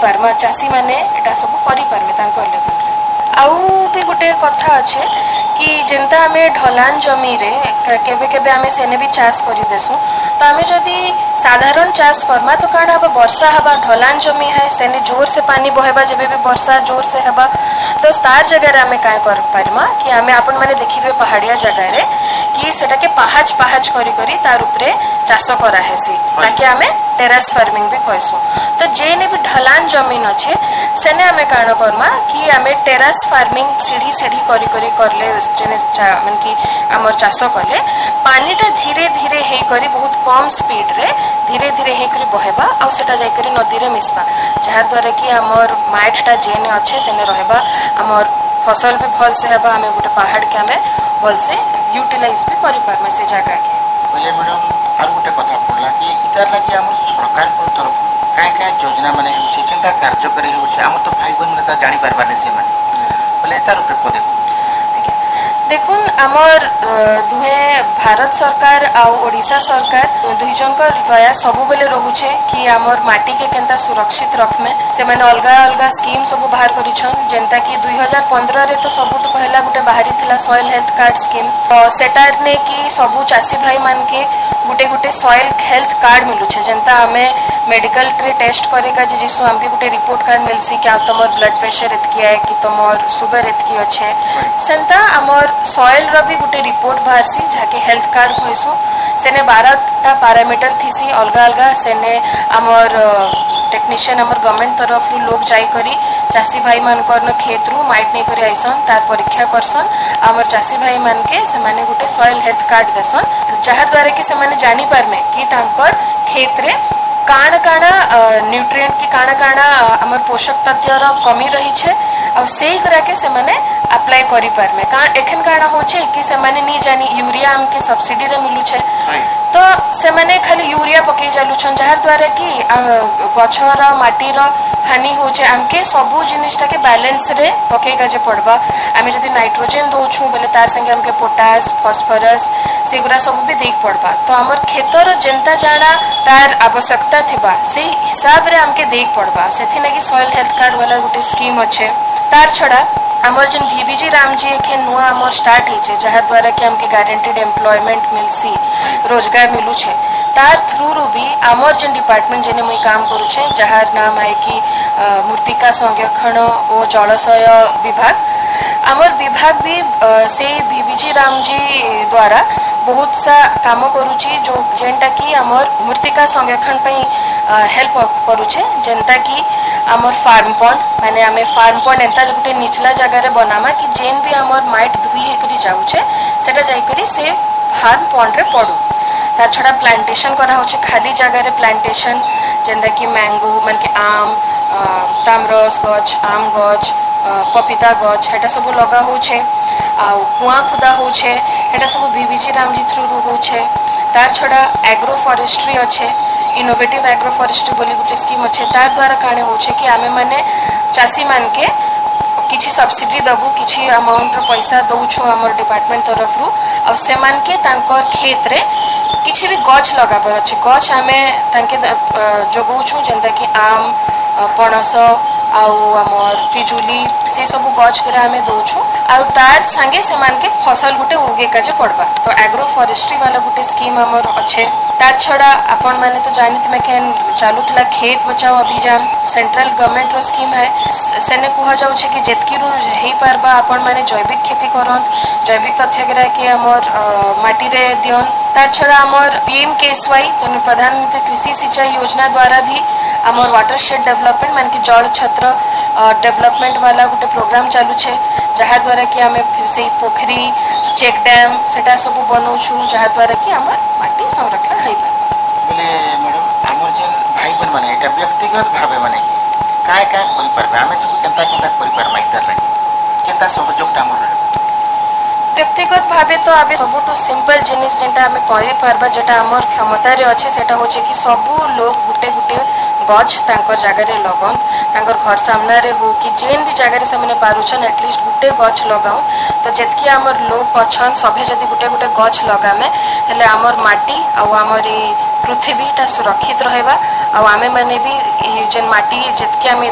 पारमा चासी माने एटा सब करि पारबे तांकर लेवल रे। आउ भी गोटे कथा अच्छे कि जेनता आमे ढलान जमी रे केबे केबे आमे सेने भी चाष करि देसु तो आमे जदी साधारण चाष करमा तो काना अब वर्षा हवा ढलान जमी है सेने जोर से पानी बहेबा जबे भी वर्षा जोर से हवा तो तार जगह रे आमे काय कर पारमा कि आमे आपन माने देखिबे पहाड़िया जगह रे कि सेटा के पहाच पहाच करी करी तार ऊपरे चाष करा हेसी ताकि आमे टेरेस फार्मिंग भी कहसु। तो जेने भी ढलान जमीन अच्छे सेने आमे काण करमा कि आमे टेरेस फार्मिंग सीढ़ी सीढ़ी करी करी करले जेने मन कि हमर चाष कले पानीटा धीरे धीरे हे करी बहुत कम स्पीड रे धीरे धीरे हे करी बहेबा आ सेटा जाई करी नदी रे मिसबा जहार द्वारा कि हमर माइटटा जेने अच्छे सेने रहबा हमर फसल भी भल से हेबा हमें गोटे पहाड़ के हमें भल से यूटिलाइज भी करि पारमा से जगह के। बोले मैडम आर गोटे कथा पड़ला कि इतार लगी हमर सरकार को तरफ काय काय योजना माने होछि केनता कार्यकरी होछि हम तो भाई बहन नेता जानि पारबाने से माने बोले तार ऊपर पदे देखुन आमर दुहे भारत सरकार आ ओडिशा सरकार दुई जनकर प्रयास सबु बेले रहुछे कि आमर माटी के केनता सुरक्षित रखमे से माने अलगा अलगा स्कीम सब बाहर करिछन जेनता कि 2015 रे तो सबुट पहला गुटे बाहरी थिला सॉइल हेल्थ कार्ड स्कीम तो सेटार ने कि सबु चासी भाई मान के गुटे गुटे सॉइल हेल्थ कार्ड मिलुछे जेनता हमें मेडिकल ट्रे टेस्ट करेगा जे जिसु हमके गुटे रिपोर्ट कार्ड मिलसी कि तमर ब्लड प्रेशर एतकी है कि तमर शुगर एतकी अच्छे सेंता आमर सॉइल रो भी गुटे रिपोर्ट बाहरसी जाके हेल्थ कार्ड कहसु सेने 12टा पैरामीटर थीसी अलगा अलगा सेने आमर टेक्नीशियन आमर गवर्नमेंट तरफ रु लोग जाई करी चासी भाई मान करन खेत रु माइट नै करी आइसन तार परीक्षा करसन आमर चासी भाई मान के से माने गुटे सॉइल हेल्थ कार्ड देसन जहार द्वारा कि से माने जानि पारमे कि तांकर खेत रे काण काण न्यूट्रिएंट की काण काण आमर पोषक तत्व कमी रही छे और सेही करा के से माने अप्लाई करि पारमे का एखन काणा होचे कि से माने नी जानी यूरिया हमके सब्सिडी रे मिलु छे तो से माने खाली यूरिया पके जालु छन जहार द्वारा कि गछर माटीर हानि होचे हमके सबु जिनिसटा के बैलेंस रे पकेगा जे पड़बा आमे जदी नाइट्रोजन दोछु बेले तार संगे हमके पोटास फास्फोरस सेगुरा सब भी देख पड़बा तो हमर खेतर जेंता जाना तार आवश्यकता थिबा से हिसाब रे हमके देख पड़बा सेथि लगी सॉइल हेल्थ कार्ड वाला गुटे स्कीम अच्छे तार छड़ा आमर जन भीबीजी रामजी एखे नुआ आमर स्टार्ट हेचे जहार द्वारा कि हमके गारंटीड एम्प्लॉयमेंट मिलसी रोजगार मिलु छे तार थ्रू रू भी आमर जन डिपार्टमेंट जेने मुई काम करू छे जहार नाम है कि मृत्तिका संरक्षण और जलशय विभाग आमर विभाग भी से भीबीजी रामजी द्वारा बहुत सा काम करूची जो जेनटा कि आमर मृत्तिका संरक्षण पई हेल्प करूचे जेनता कि आमर फार्म पॉन्ड माने आमे फार्म पॉन्ड एंता गुटे निचला जगह रे बनामा कि जेन भी आमर माइट धुई हे करी जाउचे सेटा जाई करी से फार्म पॉन्ड रे पड़ू तार छड़ा प्लांटेशन करा होचे खाली जगह रे प्लांटेशन जेंदा कि मैंगो मन के आम तामरस गछ आम गछ पपीता गछ हेटा सब लगा होचे आ कुआ खुदा होचे हेटा सब भीबीजी रामजी थ्रू रू होचे तार छड़ा एग्रो फॉरेस्ट्री अच्छे इनोवेटिव एग्रो फॉरेस्ट्री बोली गुटे स्कीम अच्छे तार द्वारा काणे होचे कि आमे माने चासी मान के किछि सब्सिडी दबु किछि अमाउंट रो पैसा दउछु हमर डिपार्टमेंट तरफ रु आ से मान के तांकर खेत रे किछि भी गछ लगाबर अछि गछ आमे तांके जगउछु जेंता कि आम पणस आउ हमर पिजुली से सब गछ के आमे दउछु आ तार संगे से मान के फसल गुटे उगे काजे पड़बा तो एग्रो फॉरेस्ट्री वाला गुटे स्कीम हमर अच्छे तार छड़ा अपन माने तो जानित में केन चालू थला खेत बचाओ अभियान सेंट्रल गवर्नमेंट रो स्कीम है सेने कुहा जाउ छे कि जेतकी रु हेई पारबा अपन माने जैविक खेती करंत जैविक तथ्य ग्रह के हमर माटी रे दियन तार छड़ा हमर पीएमकेएसवाई जन प्रधानमंत्री कृषि सिंचाई योजना द्वारा भी हमर वाटरशेड डेवलपमेंट मान के जल छत्र डेवलपमेंट वाला गुटे प्रोग्राम चालू छे जहार द्वारा कि हमें से पोखरी चेक डैम सेटा सब बनौछु जहार द्वारा कि हमर माटी संरक्षण हेई पार बोले मैडम हमर जन भाई बहन माने एटा व्यक्तिगत भावे माने काय काय करि परबे हमें सब केनता केनता करि पर माइतर लागी केनता सहयोगटा हमर व्यक्तिगत भावे तो आबे सबुटु सिंपल जिनिस जेंटा हमें करि पारबा जेटा हमर क्षमता रे अछि सेटा होचे कि सबु लोग गुटे गुटे गछ तांकर जगह रे लगन तांकर घर सामना रे हो कि जेन भी जगह रे से माने पारुछन एटलीस्ट गुटे गछ लगाउ तो जेतकी हमर लोग अछन सभे जदी गुटे गुटे गछ लगामे हेले हमर माटी आ हमर पृथ्वीटा सुरक्षित रहेबा आ आमे माने भी जेन माटी जेतकी हमें